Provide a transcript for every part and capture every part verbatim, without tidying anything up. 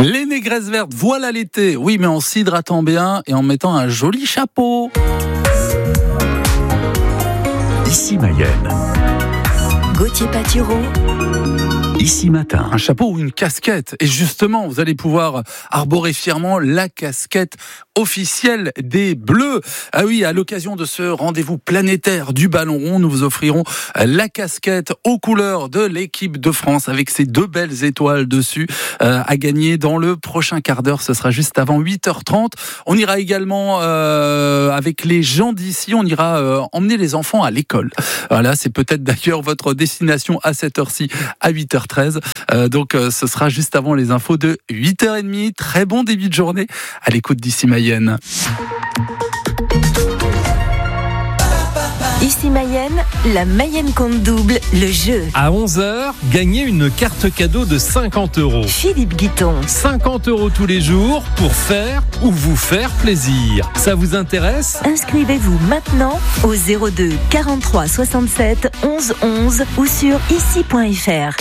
Les négresses vertes, voilà l'été. Oui, mais en s'hydratant bien et en mettant un joli chapeau. Ici Mayenne. Gauthier Patureau. Ici Matin. Un chapeau ou une casquette. Et justement, vous allez pouvoir arborer fièrement la casquette officielle des Bleus. Ah oui, à l'occasion de ce rendez-vous planétaire du ballon rond, nous vous offrirons la casquette aux couleurs de l'équipe de France avec ses deux belles étoiles dessus euh, à gagner dans le prochain quart d'heure. Ce sera juste avant huit heures trente. On ira également euh, avec les gens d'ici, on ira euh, emmener les enfants à l'école. Voilà, c'est peut-être d'ailleurs votre destination à cette heure-ci, à huit heures treize. Euh, donc euh, ce sera juste avant les infos de huit heures trente. Très bon début de journée à l'écoute d'Ici Mayenne. Ici Mayenne, la Mayenne compte double, le jeu. À onze heures, gagnez une carte cadeau de cinquante euros. Philippe Guiton. cinquante euros tous les jours pour faire ou vous faire plaisir. Ça vous intéresse ? Inscrivez-vous maintenant au zéro deux quarante-trois soixante-sept onze onze ou sur ici point f r.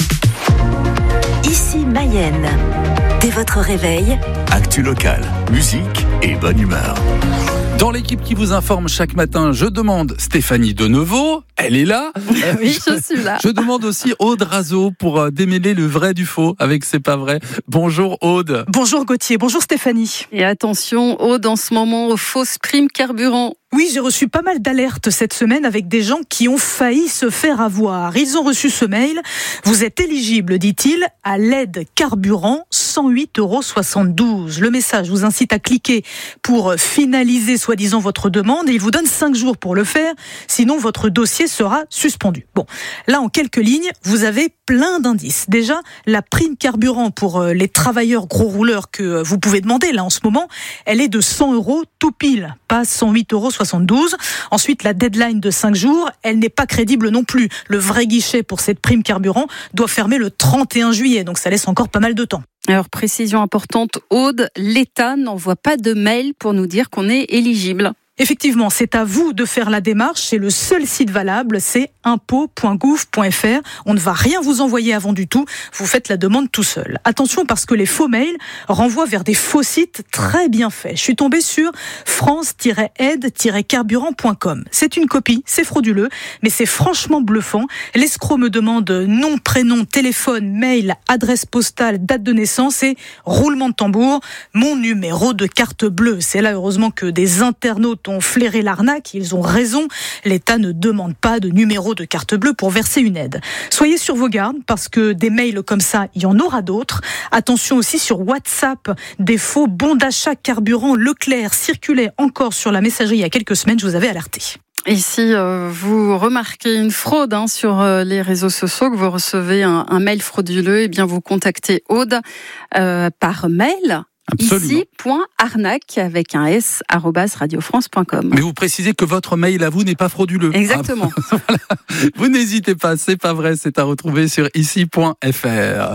Ici Mayenne. Dès votre réveil, Actu locale, musique et bonne humeur. Dans l'équipe qui vous informe chaque matin, je demande Stéphanie Denevaux, elle est là. Oui, je suis là. Je demande aussi Aude Razeau pour démêler le vrai du faux avec C'est pas vrai. Bonjour Aude. Bonjour Gauthier, bonjour Stéphanie. Et attention, Aude, en ce moment, aux fausses primes carburant. Oui, j'ai reçu pas mal d'alertes cette semaine avec des gens qui ont failli se faire avoir. Ils ont reçu ce mail. Vous êtes éligible, dit-il, à l'aide carburant, cent huit euros soixante-douze. Le message vous incite à cliquer pour finaliser soi-disant votre demande et il vous donne cinq jours pour le faire. Sinon, votre dossier sera suspendu. Bon, là, en quelques lignes, vous avez plein d'indices. Déjà, la prime carburant pour les travailleurs gros rouleurs que vous pouvez demander là en ce moment, elle est de cent euros tout pile, pas cent huit euros soixante-douze. Ensuite, la deadline de cinq jours, elle n'est pas crédible non plus. Le vrai guichet pour cette prime carburant doit fermer le trente et un juillet, donc ça laisse encore pas mal de temps. Alors, précision importante, Aude, l'État n'envoie pas de mail pour nous dire qu'on est éligible. Effectivement, c'est à vous de faire la démarche. C'est le seul site valable, c'est impôt point gouv point f r. On ne va rien vous envoyer avant du tout. Vous faites la demande tout seul. Attention parce que les faux mails renvoient vers des faux sites très bien faits. Je suis tombée sur france tiret aide tiret carburant point com. C'est une copie, c'est frauduleux, mais c'est franchement bluffant. L'escroc me demande nom, prénom, téléphone, mail, adresse postale, date de naissance et roulement de tambour, mon numéro de carte bleue. C'est là heureusement que des internautes ont flairé l'arnaque, ils ont raison. L'État ne demande pas de numéro de carte bleue pour verser une aide. Soyez sur vos gardes parce que des mails comme ça, il y en aura d'autres. Attention aussi sur WhatsApp, des faux bons d'achat carburant Leclerc circulaient encore sur la messagerie il y a quelques semaines, je vous avais alerté. Et si euh, vous remarquez une fraude hein, sur euh, les réseaux sociaux, que vous recevez un, un mail frauduleux, eh bien vous contactez Aude euh, par mail. Ici point arnaque avec un s arobase radiofrance point com. Mais vous précisez que votre mail à vous n'est pas frauduleux. Exactement. Ah, voilà. Vous n'hésitez pas, c'est pas vrai, c'est à retrouver sur ici point f r.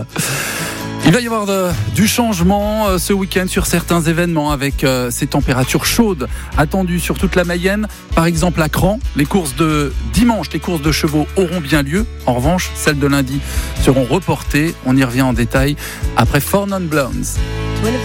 Il va y avoir de, du changement euh, ce week-end sur certains événements avec euh, ces températures chaudes attendues sur toute la Mayenne. Par exemple à Cran, les courses de dimanche, les courses de chevaux auront bien lieu. En revanche, celles de lundi seront reportées. On y revient en détail après Four Non Blondes.